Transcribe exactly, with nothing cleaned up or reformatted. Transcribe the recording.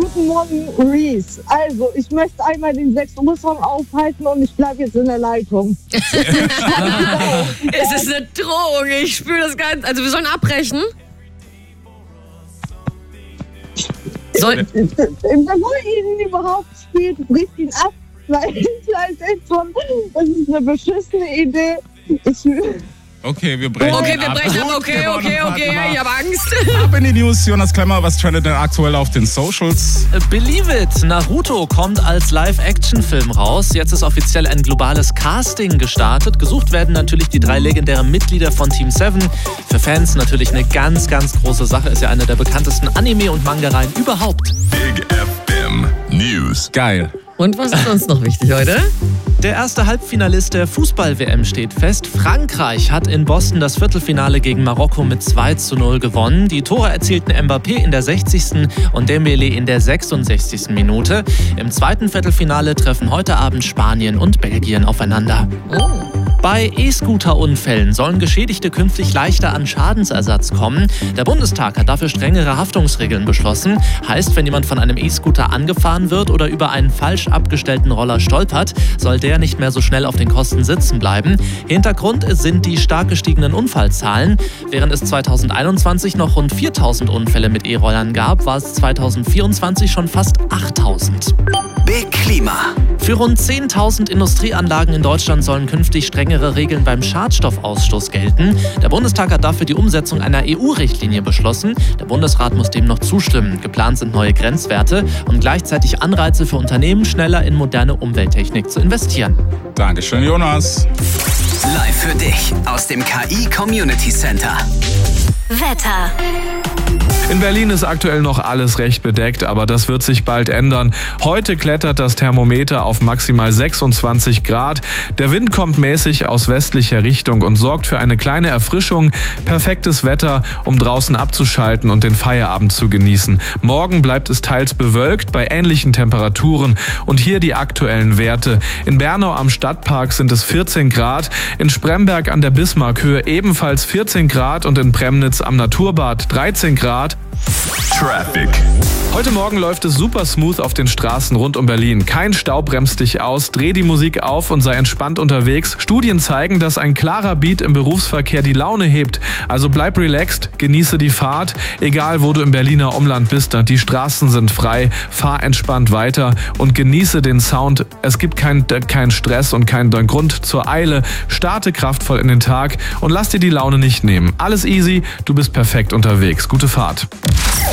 Guten Morgen, Reese. Also, ich möchte einmal den sechs Uhr Song aufhalten und ich bleibe jetzt in der Leitung. Es ist eine Drohung, ich spüre das ganz. Also, wir sollen abbrechen. Soll Bevor ihr ihn überhaupt spielt, bricht ihn ab, weil ich weiß jetzt schon, das ist eine beschissene Idee. Ich Okay, wir brechen Okay, wir ab. brechen ab. Okay, okay, okay. Ich habe Angst. Ab in die News. Jonas Klemmer, was trendet denn aktuell auf den Socials? Believe it, Naruto kommt als Live-Action-Film raus. Jetzt ist offiziell ein globales Casting gestartet. Gesucht werden natürlich die drei legendären Mitglieder von Team Seven. Für Fans natürlich eine ganz, ganz große Sache. Ist ja eine der bekanntesten Anime- und Manga-Reihen überhaupt. Big F M News. Geil. Und was ist uns noch wichtig heute? Der erste Halbfinalist der Fußball-W M steht fest. Frankreich hat in Boston das Viertelfinale gegen Marokko mit zwei zu null gewonnen. Die Tore erzielten Mbappé in der sechzigsten und Dembélé in der sechsundsechzigsten Minute. Im zweiten Viertelfinale treffen heute Abend Spanien und Belgien aufeinander. Oh. Bei E-Scooter-Unfällen sollen Geschädigte künftig leichter an Schadensersatz kommen. Der Bundestag hat dafür strengere Haftungsregeln beschlossen. Heißt, wenn jemand von einem E-Scooter angefahren wird oder über einen falsch abgestellten Roller stolpert, soll der nicht mehr so schnell auf den Kosten sitzen bleiben. Hintergrund sind die stark gestiegenen Unfallzahlen. Während es zweitausendeinundzwanzig noch rund viertausend Unfälle mit E-Rollern gab, war es zweitausendvierundzwanzig schon fast achttausend. Big Klima. Für rund zehntausend Industrieanlagen in Deutschland sollen künftig strengere Regeln beim Schadstoffausstoß gelten. Der Bundestag hat dafür die Umsetzung einer E U-Richtlinie beschlossen. Der Bundesrat muss dem noch zustimmen. Geplant sind neue Grenzwerte und gleichzeitig Anreize für Unternehmen, schneller in moderne Umwelttechnik zu investieren. Dankeschön, Jonas. Live für dich aus dem K I Community Center. Wetter. In Berlin ist aktuell noch alles recht bedeckt, aber das wird sich bald ändern. Heute klettert das Thermometer auf maximal sechsundzwanzig Grad. Der Wind kommt mäßig aus westlicher Richtung und sorgt für eine kleine Erfrischung. Perfektes Wetter, um draußen abzuschalten und den Feierabend zu genießen. Morgen bleibt es teils bewölkt bei ähnlichen Temperaturen. Und hier die aktuellen Werte. In Bernau am Stadtpark sind es vierzehn Grad, in Spremberg an der Bismarckhöhe ebenfalls vierzehn Grad und in Premnitz am Naturbad dreizehn Grad. Traffic. Heute Morgen läuft es super smooth auf den Straßen rund um Berlin. Kein Stau bremst dich aus, dreh die Musik auf und sei entspannt unterwegs. Studien zeigen, dass ein klarer Beat im Berufsverkehr die Laune hebt. Also bleib relaxed, genieße die Fahrt. Egal, wo du im Berliner Umland bist, die Straßen sind frei. Fahr entspannt weiter und genieße den Sound. Es gibt keinen kein Stress und keinen Grund zur Eile. Starte kraftvoll in den Tag und lass dir die Laune nicht nehmen. Alles easy, du bist perfekt unterwegs. Gute Fahrt.